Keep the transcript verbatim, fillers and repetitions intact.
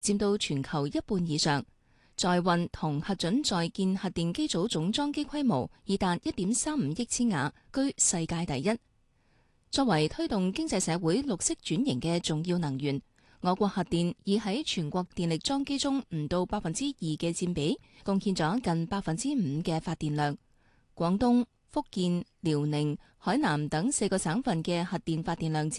佔到全球一半以上。在運同核准在建核電機組總裝機規模已達一點三五億千瓦，居世界第一。作為推動經濟社會綠色轉型嘅重要能源，我國核電已喺全國電力裝機中唔到百分之二嘅佔比，貢獻咗近百分之五嘅發電量。廣東、福建、遼寧、海南等四個省份嘅核電發電量